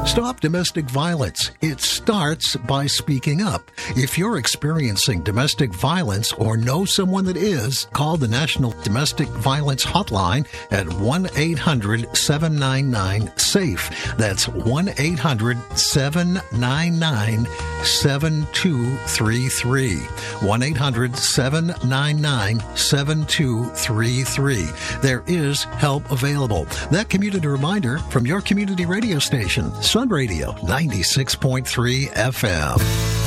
Stop domestic violence. It starts by speaking up. If you're experiencing domestic violence or know someone that is, call the National Domestic Violence Hotline at 1-800-799-SAFE. That's 1-800-799-7233. 1-800-799-7233. There is help available. That community reminder from your community radio station, Sun Radio 96.3 FM.